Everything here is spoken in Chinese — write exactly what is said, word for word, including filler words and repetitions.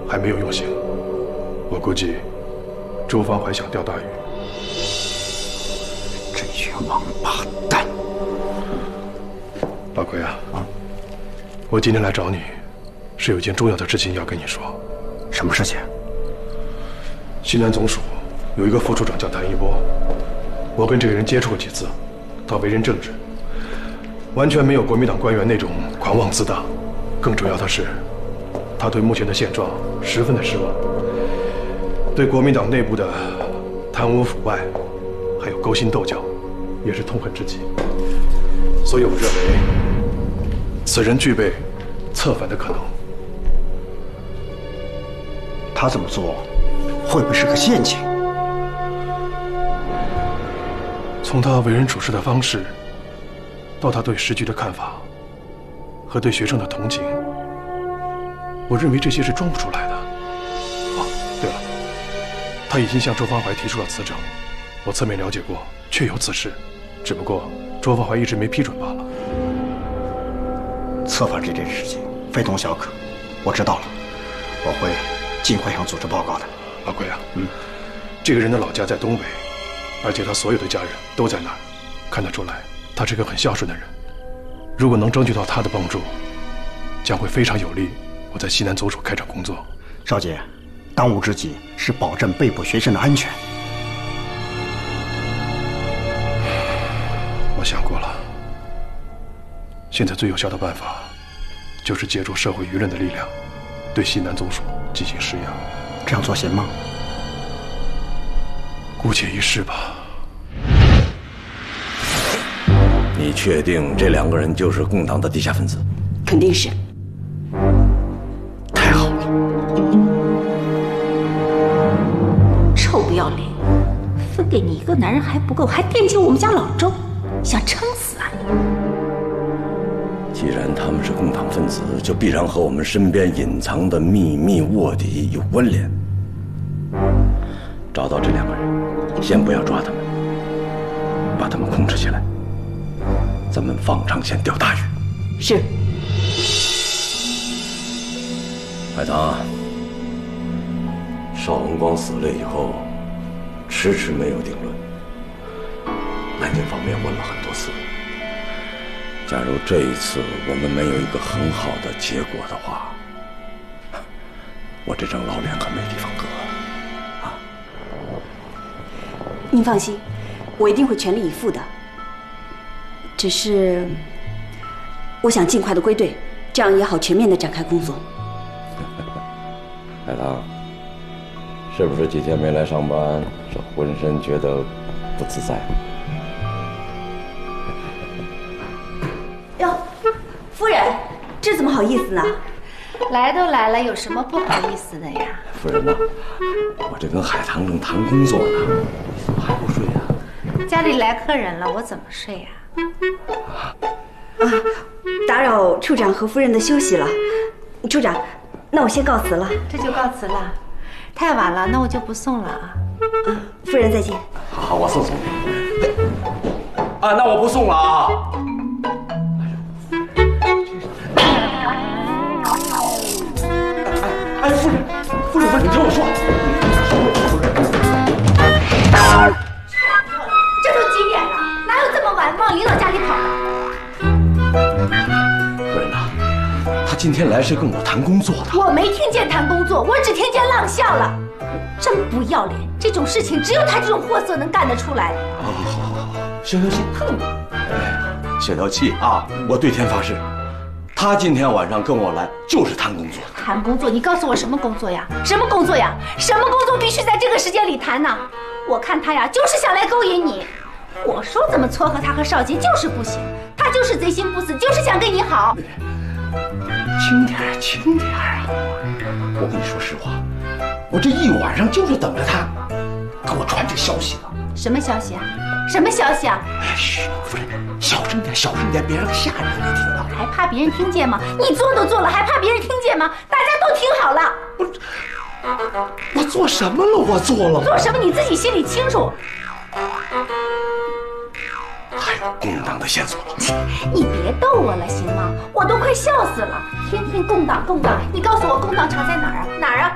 还没有用刑。我估计周芳怀想钓大鱼。 这群王八蛋！ 老奎啊，啊，我今天来找你，是有件重要的事情要跟你说。 什么事情？ 西南总署有一个副处长叫谭一波，我跟这个人接触过几次，他为人正直，完全没有国民党官员那种狂妄自大。更重要的是，他对目前的现状十分的失望，对国民党内部的贪污腐败，还有勾心斗角，也是痛恨至极。所以我认为，此人具备策反的可能。 他这么做，会不会是个陷阱？ 从他为人处事的方式，到他对时局的看法，和对学生的同情，我认为这些是装不出来的。哦，对了，他已经向周芳怀提出了辞呈，我侧面了解过，确有此事，只不过周芳怀一直没批准罢了。 策反这件事情非同小可，我知道了，我会尽快向组织报告的。 老贵啊，嗯，这个人的老家在东北，而且他所有的家人都在那儿，看得出来他是个很孝顺的人。如果能争取到他的帮助，将会非常有利我在西南总署开展工作。 少杰，当务之急是保证被捕学生的安全。 我想过了，现在最有效的办法，就是借助社会舆论的力量，对西南总署进行施压。 这样做行吗？ 姑且一试吧。 你确定这两个人就是共党的地下分子？ 肯定是。 太好了！ 臭不要脸！分给你一个男人还不够，还惦记我们家老周，想撑死啊你！ 既然他们是共党分子，就必然和我们身边隐藏的秘密卧底有关联。找到这两个人，先不要抓他们，把他们控制起来。咱们放长线钓大鱼。 是。 海棠，邵文光死了以后，迟迟没有定论。南京方面问了很多次。假如这一次我们没有一个很好的结果的话，我这张老脸可没地方搁啊！ 您放心，我一定会全力以赴的。只是，我想尽快的归队，这样也好全面的展开工作。 海棠，是不是几天没来上班，是浑身觉得不自在？ 哟，夫人，这怎么好意思呢？ 来都来了，有什么不好意思的呀？ 夫人呐，我这跟海棠正谈工作呢，你怎么还不睡呀？ 家里来客人了，我怎么睡呀？ 啊，打扰处长和夫人的休息了。处长，那我先告辞了。 这就告辞了，太晚了，那我就不送了啊。 啊，夫人再见。 好，好，我送送你。啊，那我不送了啊。哎，夫人，夫人，夫人，你听我说。 这都几点了？哪有这么晚往领导家里跑的？ 夫人呐，他今天来是跟我谈工作的。 我没听见谈工作，我只听见浪笑了。真不要脸！这种事情只有他这种货色能干得出来。 好好好好好，消消气。哼，哎，消消气啊！我对天发誓，他今天晚上跟我来就是谈工作。 谈工作？你告诉我什么工作呀？什么工作呀？什么工作必须在这个时间里谈呢？我看他呀，就是想来勾引你。我说怎么撮合他和少杰就是不行，他就是贼心不死，就是想跟你好。 轻点儿，轻点儿啊！我跟你说实话，我这一晚上就是等着他给我传这消息的。 什么消息啊？什么消息啊？ 哎，嘘，夫人，小声点，小声点，别让下人给听到。 还怕别人听见吗？你做都做了，还怕别人听见吗？大家都听好了。 不是，我做什么了？我做了吗？ 做什么你自己心里清楚。 还有共党的线索了。 你别逗我了，行吗？我都快笑死了，天天共党共党，你告诉我共党厂在哪儿啊？哪儿啊？